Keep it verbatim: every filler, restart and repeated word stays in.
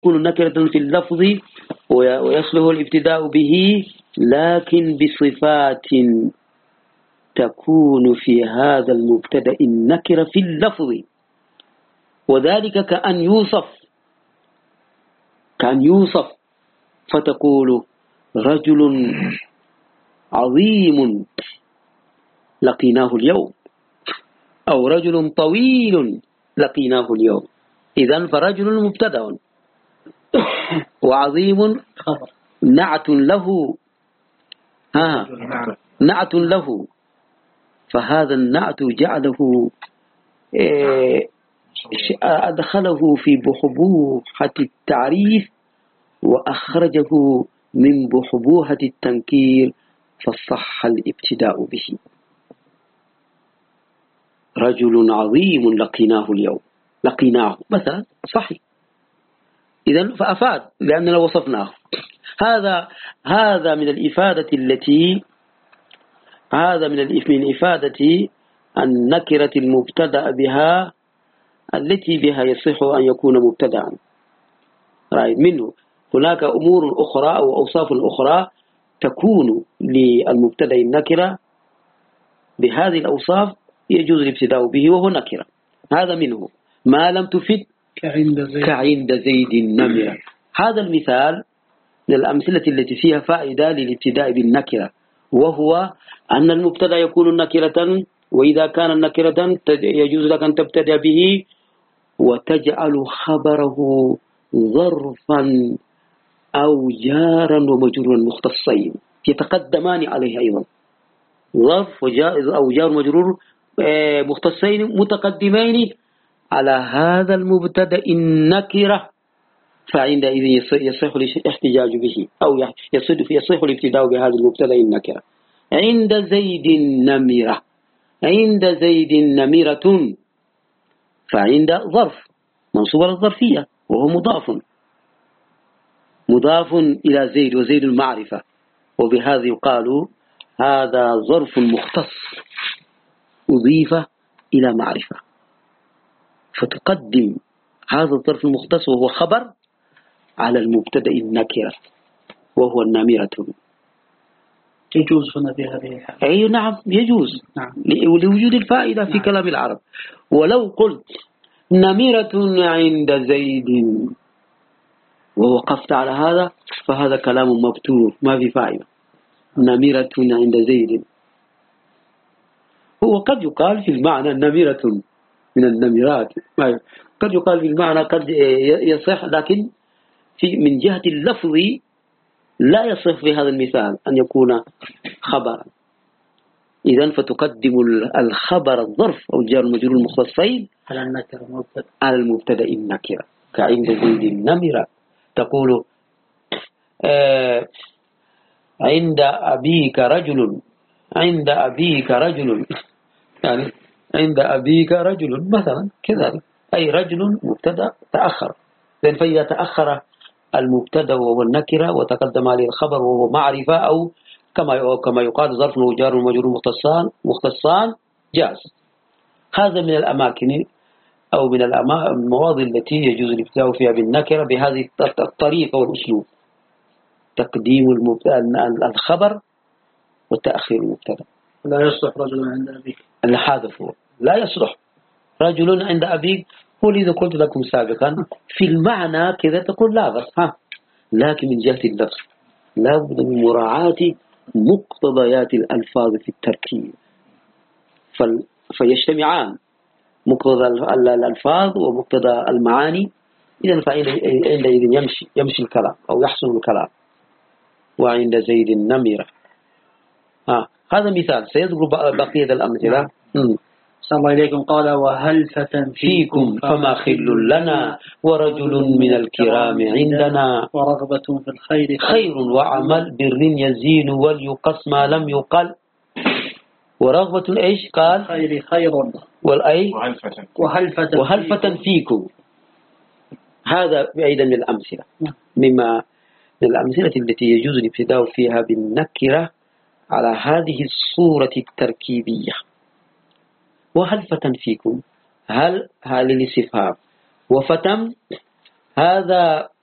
تكون نكرة في اللفظ ويصلح الابتداء به، لكن بصفات تكون في هذا المبتدأ النكرة في اللفظ، وذلك كأن يوصف كأن يوصف فتقول رجل عظيم لقيناه اليوم، أو رجل طويل لقيناه اليوم. إذن فرجل مبتدأ وعظيم نعت له، ها نعت له، فهذا النعت جعله أدخله في بحبوحة التعريف وأخرجه من بحبوحة التنكير، فصح الابتداء به. رجل عظيم لقيناه اليوم، لقيناه مثلا صحيح، إذن فأفاد لأننا وصفناه. هذا هذا من الإفادة التي هذا من الإفادة النكرة المبتدأ بها التي بها يصح أن يكون مبتدأ. رأيت منه هناك أمور أخرى أو أوصاف أخرى تكون للمبتدأ النكرة بهذه الأوصاف يجوز الابتداء به وهو نكرة. هذا منه ما لم تفد كعند زيد, كعند زيد النمرة. هذا المثال من الأمثلة التي فيها فائدة للابتداء بالنكرة، وهو أن المبتدأ يكون نكرة، وإذا كان نكرة يجوز لك أن تبتدأ به وتجعل خبره ظرفا أو جارا ومجرورا مختصين يتقدمان عليه أيضا، ظرف أو جار ومجرور مختصين متقدمين على هذا المبتدأ النكرة، فعندئذ يصح الاحتجاج به أو يصح الابتداء بهذا المبتدأ النكرة. عند زيد نمرة، عند زيد نمرة، فعند ظرف منصوب على الظرفية وهو مضاف مضاف إلى زيد، وزيد المعرفة، وبهذا يقال هذا ظرف مختص أضيف إلى معرفة، فتقدم هذا الظرف المختص وهو خبر على المبتدأ النكرة وهو النمرة. يجوز هنا بهذه الحالة؟ أي نعم يجوز، نعم. لوجود الفائدة في نعم. كلام العرب. ولو قلت نمرة عند زيد ووقفت على هذا فهذا كلام مبتور ما في فائدة. نمرة عند زيد هو قد يقال في المعنى نمرة من النمرات، قد يقال في المعنى قد يصح، لكن في من جهة اللفظ لا يصح في هذا المثال أن يكون خبرا. إذن فتقدم الخبر الظرف أو الجار المجرور المختصين على النكرة على المبتدأ النكرة. كعند زيد النمرة تقول آه عند أبيك رجل، عند أبيك رجل، يعني عند أبيك رجل مثلا كذلك، أي رجل مبتدأ تأخر. لأن فإذا تأخر المبتدأ وهو النكرة وتقدم عليه الخبر وهو معرفة، أو كما كما يقال ظرف وجار ومجرور مختصان مختصان جاز. هذا من الأماكن أو من المواضع التي يجوز الابتداء فيها بالنكرة بهذه الطريقة والأسلوب، تقديم الخبر وتأخير المبتدأ. لا يصلح رجل عند أبيك، هذا هو لا يصلح رجل عند أبيك. ولذا قلت لكم سابقا في المعنى كذا تقول لا بس ها، لكن من جهة اللفظ لا بد من مراعاة مقتضيات الألفاظ في التركيب، فيجتمعان مقتضى الألفاظ ومقتضى المعاني. إذن فعندئذ يمشي يمشي الكلام أو يحسن الكلام. وعند زيد النمرة، ها هذا مثال، سيذكر بقية الأمثلة. صلى الله عليكم. قال وهلفة فيكم فما خل لنا، ورجل من الكرام عندنا، ورغبة في الخير خير، وعمل بر يزين وليقص ما لم يقل. ورغبة إيش قال؟ خير خير، والأي وهلفة وهلفة فيكم. هذا أيضا من الأمثلة، مما من الأمثلة التي يجوز الابتداء فيها بالنكرة على هذه الصورة التركيبية. وهلفة فيكم، هل هل الاستفهام، وفتم هذا